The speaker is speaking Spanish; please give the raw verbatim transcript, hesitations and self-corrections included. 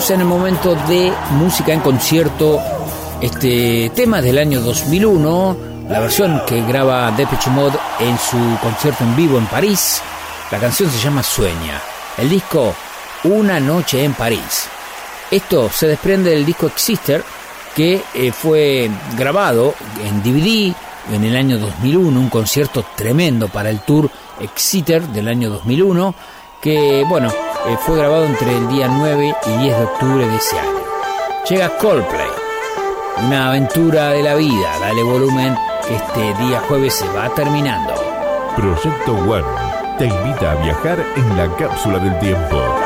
Estamos en el momento de música en concierto. Este tema es del año dos mil uno, la versión que graba Depeche Mode en su concierto en vivo en París. La canción se llama Sueña. El disco Una noche en París. Esto se desprende del disco Exister, que eh, fue grabado en D V D en el año dos mil uno, un concierto tremendo para el tour Exciter del año dos mil uno, que bueno, eh, fue grabado entre el día nueve y diez de octubre de ese año. Llega Coldplay, una aventura de la vida. Dale volumen, que este día jueves se va terminando. Proyecto One te invita a viajar en la cápsula del tiempo.